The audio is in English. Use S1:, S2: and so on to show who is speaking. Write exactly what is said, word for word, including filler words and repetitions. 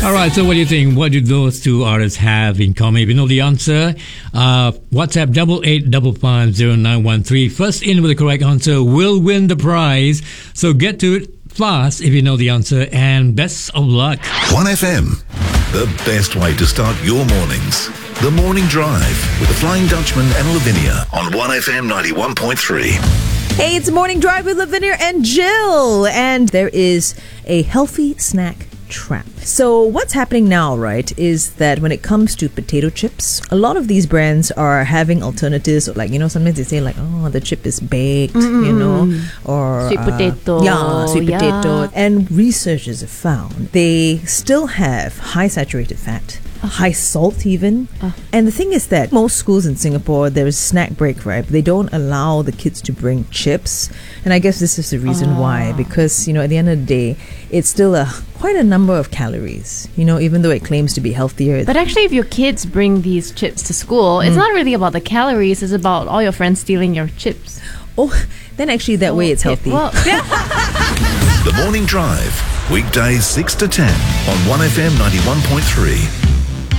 S1: All right, so what do you think? What do those two artists have in common? If you know the answer, uh, WhatsApp double eight double five zero nine one three. First in with the correct answer will win the prize. So get to it fast if you know the answer, and best of luck.
S2: one F M, the best way to start your mornings. The Morning Drive with the Flying Dutchman and Lavinia on one F M ninety-one point three.
S3: Hey, it's Morning Drive with Lavinia and Jill, and there is a healthy snack trap. So what's happening now, right, is that when it comes to potato chips, a lot of these brands are having alternatives. Like, you know, sometimes they say like, oh, the chip is baked, mm-hmm. you know, or
S4: sweet
S3: uh,
S4: potato.
S3: Yeah, sweet
S4: yeah.
S3: potato. And researchers have found they still have high saturated fat, uh. high salt even. Uh. And the thing is that most schools in Singapore, there is snack break, right? But they don't allow the kids to bring chips. And I guess this is the reason uh. why, because, you know, at the end of the day, it's still a quite a number of calories, you know, even though it claims to be healthier.
S4: But actually, if your kids bring these chips to school, mm. it's not really about the calories, it's about all your friends stealing your chips.
S3: Oh, then actually that oh, way it's healthy. Well, yeah.
S2: The Morning Drive, weekdays six to ten on one F M ninety-one point three.